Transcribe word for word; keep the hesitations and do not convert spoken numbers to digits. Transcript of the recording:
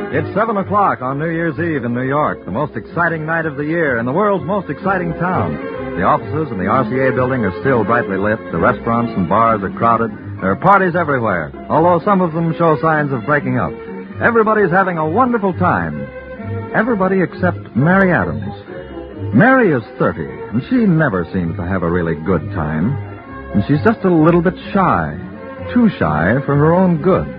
It's seven o'clock on New Year's Eve in New York, the most exciting night of the year in the world's most exciting town. The offices in the R C A building are still brightly lit. The restaurants and bars are crowded. There are parties everywhere, although some of them show signs of breaking up. Everybody's having a wonderful time. Everybody except Mary Adams. Mary is thirty, and she never seems to have a really good time. And she's just a little bit shy. Too shy for her own good.